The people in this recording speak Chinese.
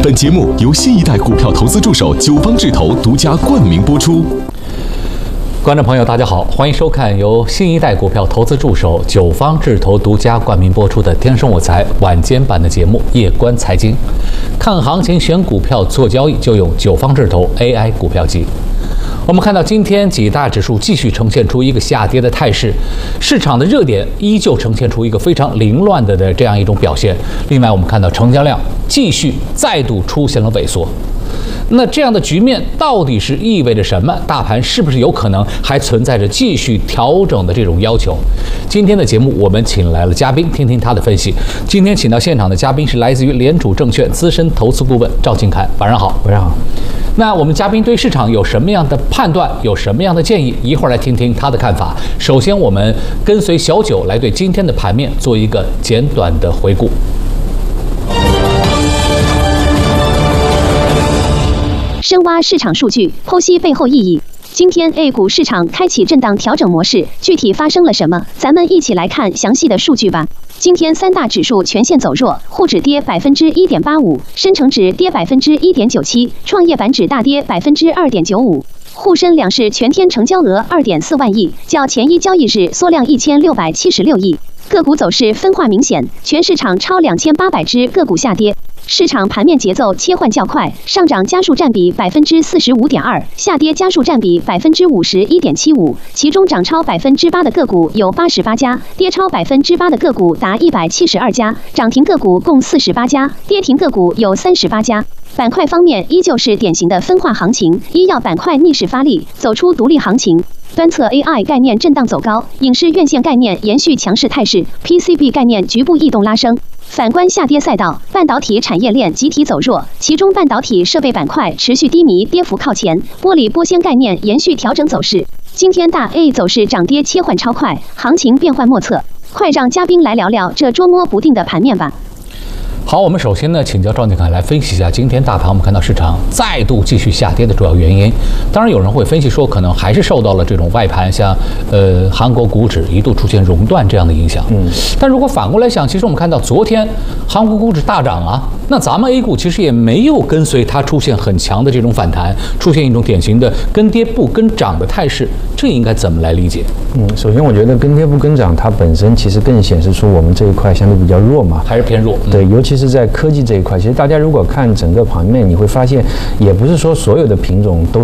本节目由新一代股票投资助手九方智投独家冠名播出。 观众朋友，大家好，欢迎收看由新一代股票投资助手九方智投独家冠名播出的《天生我材》晚间版的节目《夜观财经》。看行情、选股票、做交易，就用九方智投 AI 股票机。我们看到今天几大指数继续呈现出一个下跌的态势，市场的热点依旧呈现出一个非常凌乱的这样一种表现。另外，我们看到成交量继续再度出现了萎缩。那这样的局面到底是意味着什么？大盘是不是有可能还存在着继续调整的这种要求？今天的节目我们请来了嘉宾，听听他的分析。今天请到现场的嘉宾是来自于联储证券资深投资顾问赵庆凯，晚上好。 晚上好。 那我们嘉宾对市场有什么样的判断，有什么样的建议？一会儿来听听他的看法。首先，我们跟随小九来对今天的盘面做一个简短的回顾。 深挖市场数据，剖析背后意义。今天 A 股市场开启震荡调整模式，具体发生了什么？咱们一起来看详细的数据吧。今天三大指数全线走弱，沪指跌1.85%，深成指跌1.97%，创业板指大跌2.95%。沪深两市全天成交额2.4万亿，较前一交易日缩量1676亿。个股走势分化明显，全市场超2800只个股下跌。市场盘面节奏切换较快，上涨家数占比45.2%，下跌家数占比51.75%，其中涨超8%的个股有88家，跌超8%的个股达172家，涨停个股共48家，跌停个股有38家。板块方面依旧是典型的分化行情，医药板块逆势发力，走出独立行情。端侧 AI 概念震荡走高，影视院线概念延续强势态势 ，PCB 概念局部异动拉升。反观下跌赛道，半导体产业链集体走弱，其中半导体设备板块持续低迷，跌幅靠前；玻璃玻纤概念延续调整走势。今天大 A 走势涨跌切换超快，行情变幻莫测。快让嘉宾来聊聊这捉摸不定的盘面吧。 好，我们首先呢，请教赵庆凯来分析一下今天大盘。我们看到市场再度继续下跌的主要原因。当然，有人会分析说，可能还是受到了这种外盘，像韩国股指一度出现熔断这样的影响。但如果反过来想，其实我们看到昨天韩国股指大涨啊，那咱们 A 股其实也没有跟随它出现很强的这种反弹，出现一种典型的跟跌不跟涨的态势，这应该怎么来理解？ 首先我觉得跟跌不跟涨，它本身其实更显示出我们这一块相对比较弱嘛， 还是偏弱。 对，尤其是在科技这一块，其实大家如果看整个盘面，你会发现，也不是说所有的品种都